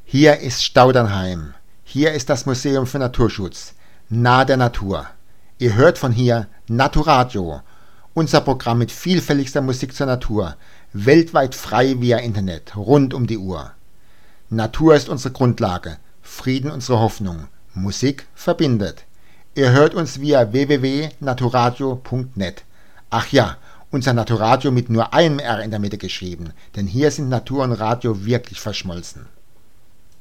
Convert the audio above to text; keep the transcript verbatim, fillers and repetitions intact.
Hier ist Staudernheim. Hier ist das Museum für Naturschutz. Nah der Natur. Ihr hört von hier Naturadio. Unser Programm mit vielfältigster Musik zur Natur. Weltweit frei via Internet. Rund um die Uhr. Natur ist unsere Grundlage. Frieden unsere Hoffnung. Musik verbindet. Ihr hört uns via w w w punkt naturadio punkt net. Ach ja, unser Naturadio mit nur einem R in der Mitte geschrieben, denn hier sind Natur und Radio wirklich verschmolzen.